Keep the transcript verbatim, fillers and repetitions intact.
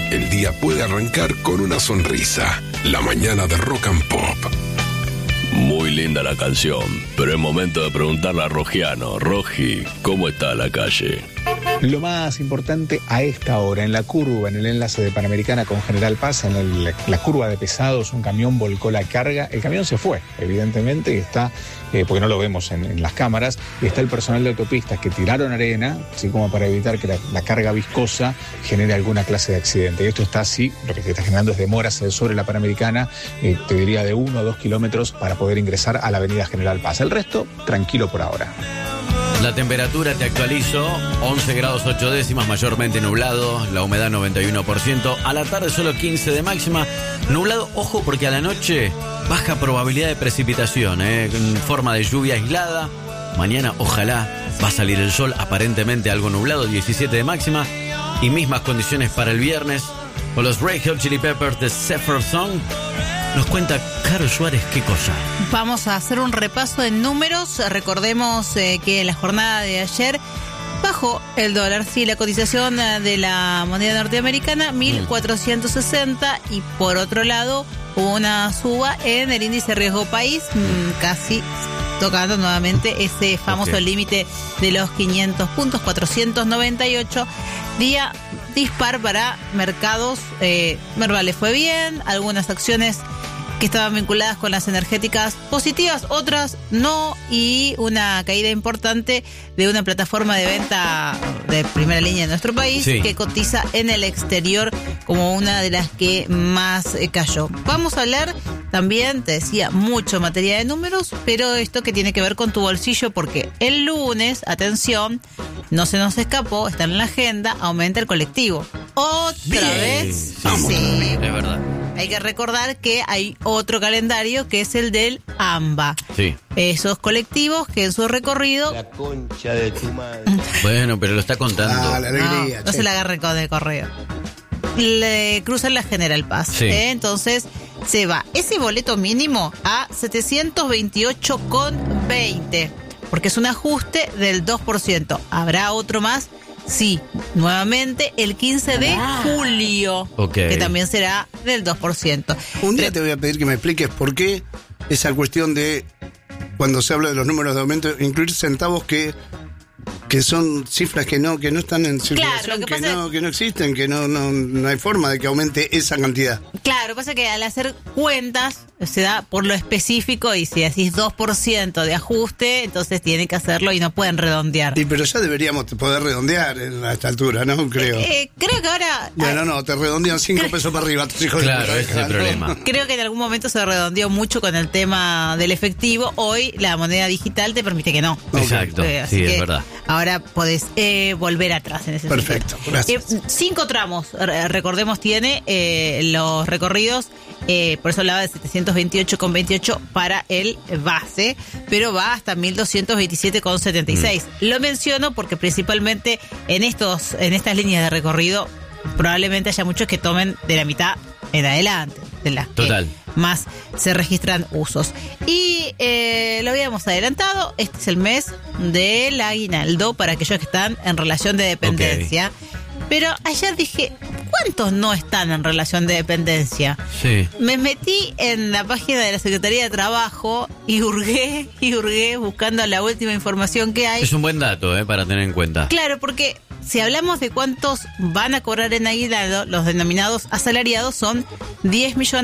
el día puede arrancar con una sonrisa. La mañana de Rock and Pop. Muy linda la canción, pero es momento de preguntarle a Rogiano. Rogi, ¿cómo está la calle? Lo más importante a esta hora, en la curva, en el enlace de Panamericana con General Paz, en el, la curva de pesados, un camión volcó la carga. El camión se fue, evidentemente, y está, eh, porque no lo vemos en, en las cámaras, y está el personal de autopistas que tiraron arena, así como para evitar que la, la carga viscosa genere alguna clase de accidente. Y esto está así, lo que se está generando es demoras sobre la Panamericana, eh, te diría de uno o dos kilómetros para poder ingresar a la avenida General Paz. El resto, tranquilo por ahora. La temperatura, te actualizo, once grados ocho décimas, mayormente nublado, la humedad noventa y uno por ciento, a la tarde solo quince de máxima, nublado, ojo porque a la noche baja probabilidad de precipitación, ¿eh? En forma de lluvia aislada, mañana ojalá va a salir el sol, aparentemente algo nublado, diecisiete de máxima, y mismas condiciones para el viernes, con los Red Hot Chili Peppers de Zephyr Song. Nos cuenta Caro Suárez qué cosa. Vamos a hacer un repaso de números. Recordemos eh, que en la jornada de ayer bajó el dólar. Sí, la cotización de la moneda norteamericana, mil cuatrocientos sesenta. Y por otro lado, hubo una suba en el índice de riesgo país, mmm, casi tocando nuevamente ese famoso okay. límite de los quinientos puntos, cuatrocientos noventa y ocho. Día dispar para mercados. Eh, Merval le fue bien, algunas acciones que estaban vinculadas con las energéticas positivas, otras no, y una caída importante de una plataforma de venta de primera línea de nuestro país, sí, que cotiza en el exterior como una de las que más cayó. Vamos a hablar también, te decía, mucho materia de números, pero esto que tiene que ver con tu bolsillo, porque el lunes, atención, no se nos escapó, está en la agenda, aumenta el colectivo. Otra bien. vez, Vamos, sí, es verdad. Hay que recordar que hay otro calendario que es el del AMBA. Sí. Esos colectivos que en su recorrido... La concha de tu madre. Bueno, pero lo está contando. Ah, la alegría. No, no se la agarre con el correo. Le cruzan la General Paz. Sí. ¿eh? Entonces se va ese boleto mínimo a setecientos veintiocho con veinte. Porque es un ajuste del dos por ciento. ¿Habrá otro más? Sí, nuevamente el quince de julio, okay. que también será del dos por ciento. Un día te voy a pedir que me expliques por qué esa cuestión de, cuando se habla de los números de aumento, incluir centavos que que son cifras que no que no están en circulación, claro, que, que no es... que no existen, que no, no no hay forma de que aumente esa cantidad. Claro, pasa que al hacer cuentas se da por lo específico, y si decís dos por ciento de ajuste, entonces tienen que hacerlo y no pueden redondear. Sí, pero ya deberíamos poder redondear en a esta altura, ¿no? Creo. Eh, creo que ahora... Bueno, no, te redondean cinco pesos para arriba, tus hijos. Claro, de ese es el problema. Creo que en algún momento se redondeó mucho con el tema del efectivo. Hoy la moneda digital te permite que no. Exacto, eh, así sí, que es verdad. Ahora podés eh, volver atrás en ese Perfecto, sentido. gracias. Eh, cinco tramos, re- recordemos, tiene eh, los recorridos. Eh, por eso hablaba de setecientos veintiocho con veintiocho para el base, pero va hasta mil doscientos veintisiete con setenta y seis. Mm. Lo menciono porque principalmente en estos en estas líneas de recorrido probablemente haya muchos que tomen de la mitad en adelante, de las Total. que más se registran usos. Y eh, lo habíamos adelantado, este es el mes del aguinaldo para aquellos que están en relación de dependencia. Okay. Pero ayer dije, ¿cuántos no están en relación de dependencia? Sí. Me metí en la página de la Secretaría de Trabajo y hurgué, y hurgué buscando la última información que hay. Es un buen dato, eh, para tener en cuenta. Claro, porque si hablamos de cuántos van a cobrar en aguinaldo, los denominados asalariados son diez millones